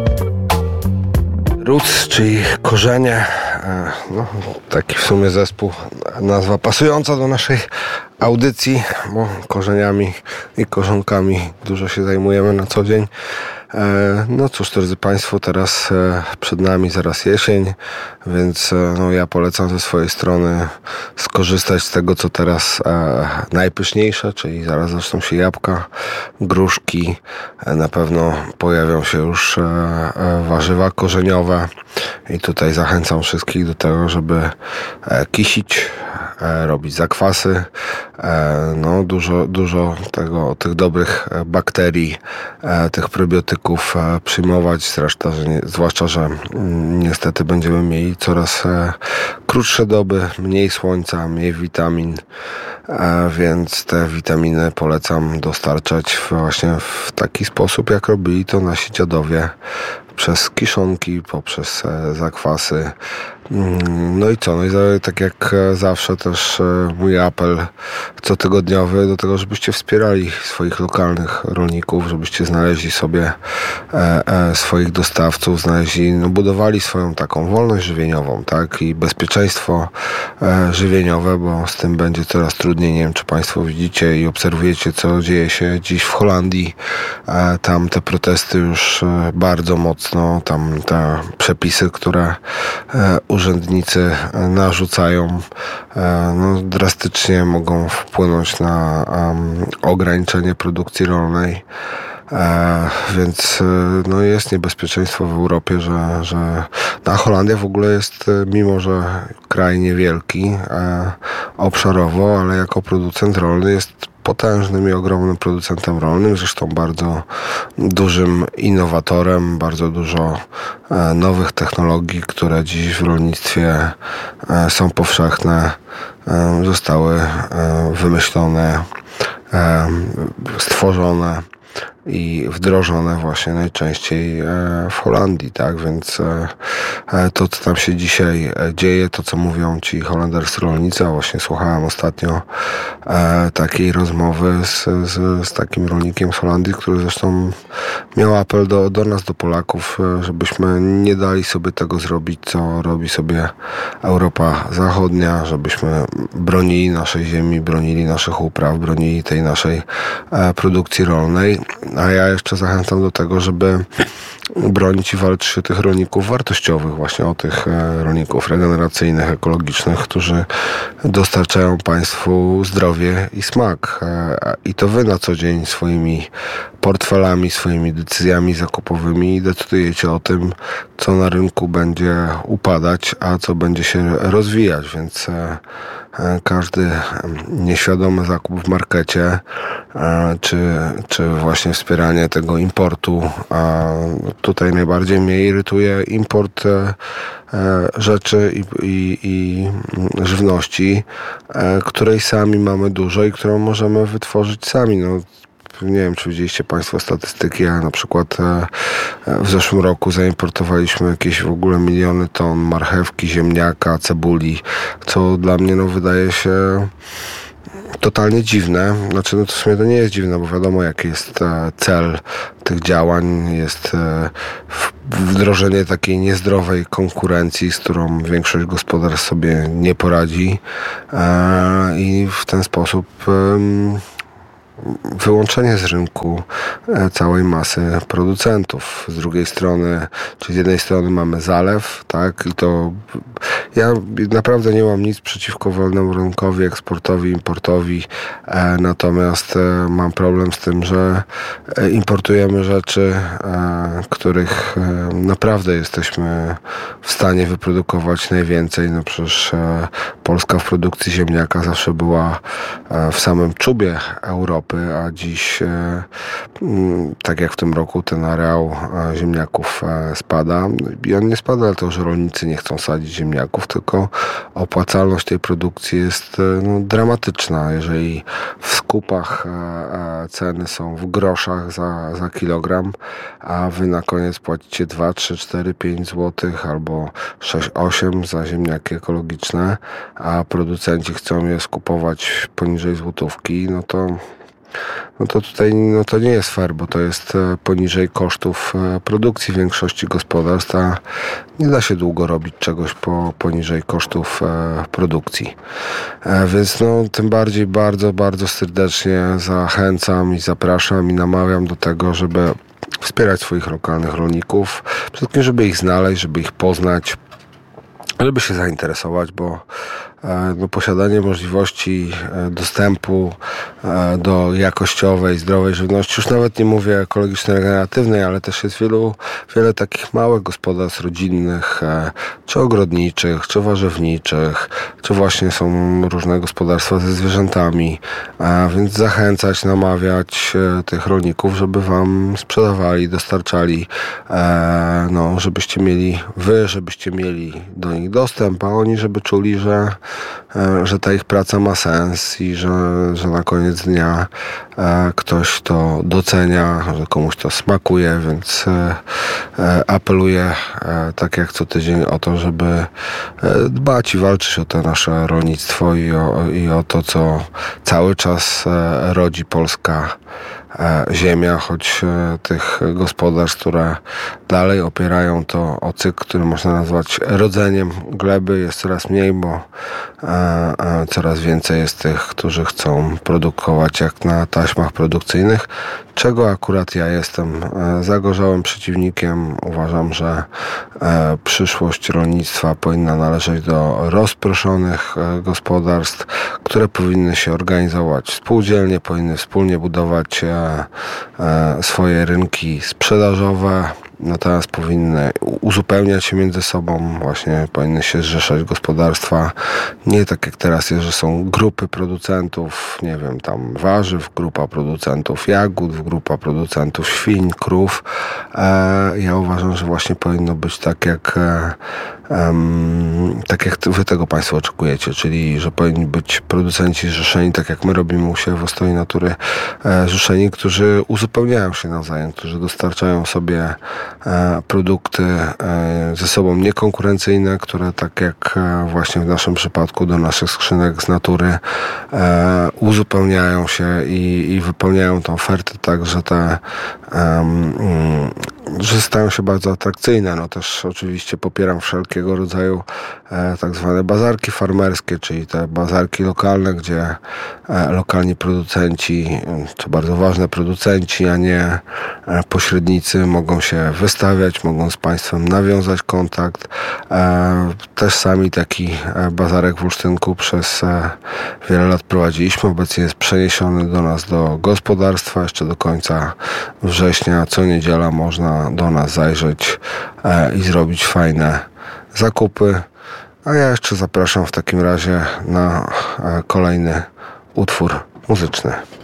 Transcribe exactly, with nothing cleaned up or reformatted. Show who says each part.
Speaker 1: Roots, czyli korzenie, no, taki w sumie zespół, nazwa pasująca do naszej audycji, bo korzeniami i korzonkami dużo się zajmujemy na co dzień. No cóż, drodzy Państwo, teraz przed nami zaraz jesień, więc no, ja polecam ze swojej strony skorzystać z tego, co teraz najpyszniejsze, czyli zaraz zaczną się jabłka, gruszki, na pewno pojawią się już warzywa korzeniowe i tutaj zachęcam wszystkich do tego, żeby kisić, robić zakwasy, no dużo, dużo tego, tych dobrych bakterii, tych probiotyków przyjmować, zresztą, że nie, zwłaszcza, że niestety będziemy mieli coraz krótsze doby, mniej słońca, mniej witamin, więc te witaminy polecam dostarczać właśnie w taki sposób, jak robili to nasi dziadowie, przez kiszonki, poprzez zakwasy. No i co? No i tak jak zawsze też mój apel cotygodniowy do tego, żebyście wspierali swoich lokalnych rolników, żebyście znaleźli sobie swoich dostawców, znaleźli, no budowali swoją taką wolność żywieniową, tak? I bezpieczeństwo żywieniowe, bo z tym będzie coraz trudniej. Nie wiem, czy Państwo widzicie i obserwujecie, co dzieje się dziś w Holandii. Tam te protesty już bardzo mocno, tam te przepisy, które urzędnicy narzucają, no, drastycznie mogą wpłynąć na um, ograniczenie produkcji rolnej. E, więc no, jest niebezpieczeństwo w Europie, że, że no, Holandia w ogóle jest, mimo że kraj niewielki e, obszarowo, ale jako producent rolny jest potężnym i ogromnym producentem rolnym, zresztą bardzo dużym innowatorem, bardzo dużo e, nowych technologii, które dziś w rolnictwie e, są powszechne, e, zostały e, wymyślone, e, stworzone i wdrożone właśnie najczęściej w Holandii, tak? Więc to, co tam się dzisiaj dzieje, to, co mówią ci holenderscy rolnicy, a właśnie słuchałem ostatnio takiej rozmowy z, z, z takim rolnikiem z Holandii, który zresztą miał apel do, do nas, do Polaków, żebyśmy nie dali sobie tego zrobić, co robi sobie Europa Zachodnia, żebyśmy bronili naszej ziemi, bronili naszych upraw, bronili tej naszej produkcji rolnej. A ja jeszcze zachęcam do tego, żeby bronić i walczyć o tych rolników wartościowych, właśnie o tych rolników regeneracyjnych, ekologicznych, którzy dostarczają Państwu zdrowie i smak. I to Wy na co dzień swoimi portfelami, swoimi decyzjami zakupowymi decydujecie o tym, co na rynku będzie upadać, a co będzie się rozwijać, więc każdy nieświadomy zakup w markecie, czy, czy właśnie wspieranie tego importu, a tutaj najbardziej mnie irytuje import rzeczy i, i, i żywności, której sami mamy dużo i którą możemy wytworzyć sami. No, nie wiem, czy widzieliście Państwo statystyki, ale na przykład w zeszłym roku zaimportowaliśmy jakieś w ogóle miliony ton marchewki, ziemniaka, cebuli, co dla mnie no, wydaje się totalnie dziwne. Znaczy, no to w sumie to nie jest dziwne, bo wiadomo, jaki jest cel tych działań. Jest wdrożenie takiej niezdrowej konkurencji, z którą większość gospodarstw sobie nie poradzi i w ten sposób wyłączenie z rynku całej masy producentów. Z drugiej strony, czy z jednej strony mamy zalew, tak, i to ja naprawdę nie mam nic przeciwko wolnemu rynkowi, eksportowi, importowi, e, natomiast e, mam problem z tym, że e, importujemy rzeczy, e, których e, naprawdę jesteśmy w stanie wyprodukować najwięcej. No przecież e, Polska w produkcji ziemniaka zawsze była e, w samym czubie Europy, a dziś, e, m, tak jak w tym roku, ten areał e, ziemniaków e, spada. I on nie spada dlatego, że rolnicy nie chcą sadzić ziemniaków, tylko opłacalność tej produkcji jest no, dramatyczna. Jeżeli w skupach e, ceny są w groszach za, za kilogram, a wy na koniec płacicie dwa, trzy, cztery, pięć złotych albo sześć, osiem za ziemniaki ekologiczne, a producenci chcą je skupować poniżej złotówki, no to no to tutaj no to nie jest fair, bo to jest poniżej kosztów produkcji większości gospodarstw, a nie da się długo robić czegoś po, poniżej kosztów produkcji. Więc no tym bardziej bardzo, bardzo serdecznie zachęcam i zapraszam i namawiam do tego, żeby wspierać swoich lokalnych rolników, przede wszystkim żeby ich znaleźć, żeby ich poznać, żeby się zainteresować, bo no, posiadanie możliwości dostępu do jakościowej, zdrowej żywności, już nawet nie mówię ekologicznej, regeneratywnej, ale też jest wielu, wiele takich małych gospodarstw rodzinnych, czy ogrodniczych, czy warzywniczych, czy właśnie są różne gospodarstwa ze zwierzętami, więc zachęcać, namawiać tych rolników, żeby wam sprzedawali, dostarczali, no, żebyście mieli wy, żebyście mieli do nich dostęp, a oni żeby czuli, że że ta ich praca ma sens i że, że na koniec dnia e, ktoś to docenia, że komuś to smakuje, więc e, e, apeluję e, tak jak co tydzień o to, żeby e, dbać i walczyć o to nasze rolnictwo i o, i o to, co cały czas e, rodzi polska ziemia, choć tych gospodarstw, które dalej opierają to o cykl, który można nazwać rodzeniem gleby, jest coraz mniej, bo coraz więcej jest tych, którzy chcą produkować jak na taśmach produkcyjnych, czego akurat ja jestem zagorzałym przeciwnikiem. Uważam, że przyszłość rolnictwa powinna należeć do rozproszonych gospodarstw, które powinny się organizować spółdzielnie, powinny wspólnie budować swoje rynki sprzedażowe, natomiast powinny uzupełniać się między sobą, właśnie powinny się zrzeszać gospodarstwa, nie tak jak teraz jest, że są grupy producentów, nie wiem, tam warzyw, grupa producentów jagód, grupa producentów świń, krów. Ja uważam, że właśnie powinno być tak jak Um, tak jak wy tego państwo oczekujecie, czyli że powinni być producenci zrzeszeni, tak jak my robimy u siebie w Ostoi Natury, e, zrzeszeni, którzy uzupełniają się nawzajem, którzy dostarczają sobie e, produkty e, ze sobą niekonkurencyjne, które tak jak e, właśnie w naszym przypadku do naszych skrzynek z natury e, uzupełniają się i, i wypełniają tą ofertę tak, że te um, że stają się bardzo atrakcyjne. No też oczywiście popieram wszelkiego rodzaju e, tak zwane bazarki farmerskie, czyli te bazarki lokalne, gdzie e, lokalni producenci, to bardzo ważne producenci, a nie e, pośrednicy mogą się wystawiać, mogą z państwem nawiązać kontakt. E, też sami taki e, bazarek w Olsztynku przez e, wiele lat prowadziliśmy. Obecnie jest przeniesiony do nas do gospodarstwa. Jeszcze do końca września co niedziela można do nas zajrzeć e, i zrobić fajne zakupy. A ja jeszcze zapraszam w takim razie na e, kolejny utwór muzyczny.